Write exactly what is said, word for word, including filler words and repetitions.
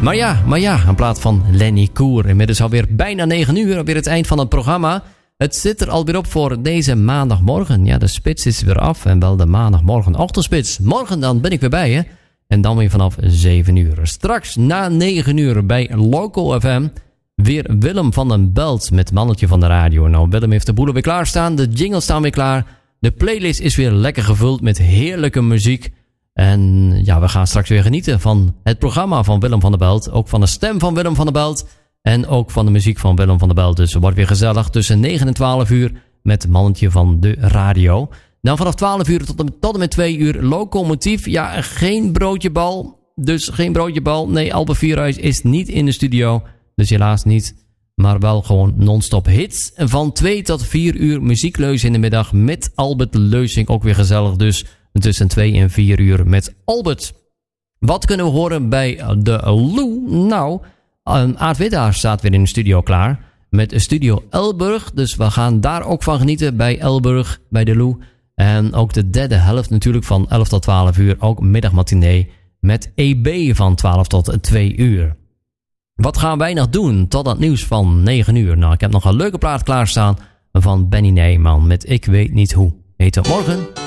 Maar ja, maar ja, een plaat van Lenny Koer. Inmiddels alweer bijna negen uur, alweer het eind van het programma. Het zit er alweer op voor deze maandagmorgen. Ja, de spits is weer af en wel de maandagmorgen ochtendspits. Morgen dan ben ik weer bij je. En dan weer vanaf zeven uur. Straks na negen uur bij Local F M. Weer Willem van den Belt met Mannetje van de Radio. Nou, Willem heeft de boelen weer klaarstaan. De jingles staan weer klaar. De playlist is weer lekker gevuld met heerlijke muziek. En ja, we gaan straks weer genieten van het programma van Willem van der Belt. Ook van de stem van Willem van der Belt. En ook van de muziek van Willem van der Belt. Dus het wordt weer gezellig tussen negen en twaalf uur met Mannetje van de Radio. Dan vanaf twaalf uur tot en, tot en met twee uur Locomotief. Ja, geen broodjebal. Dus geen broodjebal. Nee, Albert Vierhuis is niet in de studio. Dus helaas niet. Maar wel gewoon non-stop hits. Van twee tot vier uur muziekleus in de middag met Albert Leusing. Ook weer gezellig dus. Tussen twee en vier uur met Albert. Wat kunnen we horen bij de Lou? Nou, Aart Wittaar staat weer in de studio klaar. Met Studio Elburg. Dus we gaan daar ook van genieten bij Elburg, bij de Lou. En ook de derde helft natuurlijk van elf tot twaalf uur. Ook middagmatinee met E B van twaalf tot twee uur. Wat gaan wij nog doen tot het nieuws van negen uur? Nou, ik heb nog een leuke plaat klaarstaan van Benny Nijman met Ik Weet Niet Hoe. Heet het morgen?